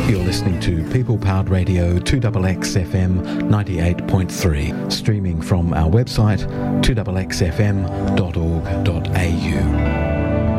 You're listening to People Powered Radio 2XX FM 98.3, streaming from our website 2xxfm.org.au.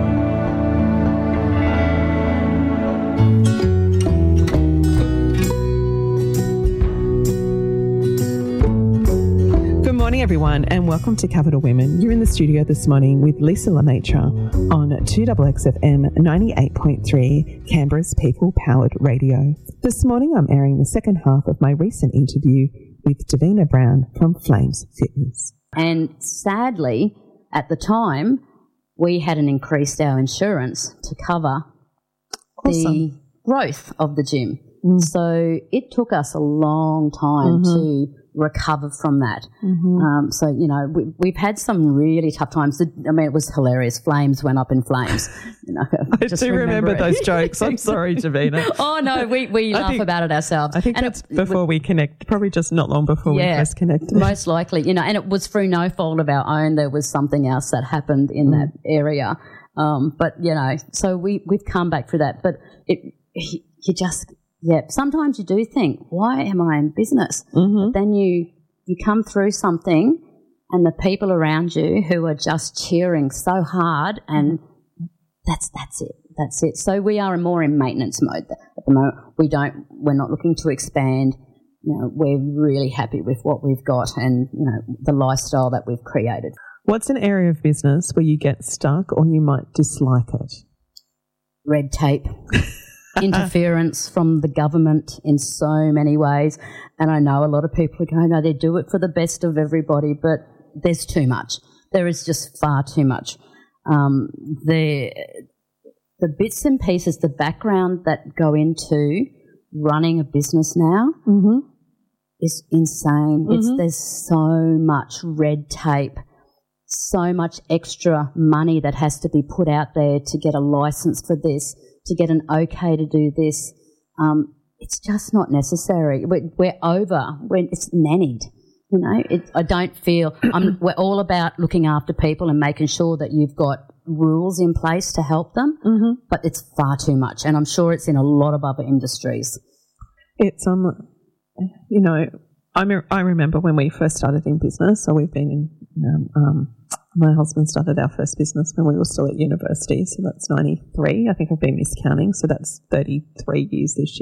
Morning everyone, and welcome to Capital Women. You're in the studio this morning with Lisa Lemaitre on 2XXFM 98.3, Canberra's People Powered Radio. This morning I'm airing the second half of my recent interview with Davina Brown from Flames Fitness. And sadly, at the time, we hadn't increased our insurance to cover the growth of the gym. So it took us a long time to recover from that. So, you know, we've had some really tough times. I mean, it was hilarious. Flames went up in flames. You know, I just do remember those jokes. I'm sorry, Davina. Oh, no, we laugh about it ourselves. I think that's before we connect, probably just not long before we first connected. Most likely, you know, and it was through no fault of our own. There was something else that happened in that area. But, you know, so we've come back through that. But you just... Yeah, sometimes you do think, why am I in business? But then you come through something and the people around you who are just cheering so hard, and that's it. That's it. So we are more in maintenance mode at the moment. We're not looking to expand. You know, we're really happy with what we've got and, you know, the lifestyle that we've created. What's an area of business where you get stuck or you might dislike it? Red tape. Interference from the government in so many ways. And I know a lot of people are going, no, they do it for the best of everybody, but there's too much. There is just far too much. The bits and pieces, the background that go into running a business now is insane. There's so much red tape, so much extra money that has to be put out there to get a license for this, to get an okay to do this. It's just not necessary. We're over. It's nannied. You know, I don't feel... we're all about looking after people and making sure that you've got rules in place to help them, but it's far too much, and I'm sure it's in a lot of other industries. It's, you know, I remember when we first started in business, so we've been in... my husband started our first business when we were still at university, so that's 93. I think I've been miscounting, so that's 33 years this year.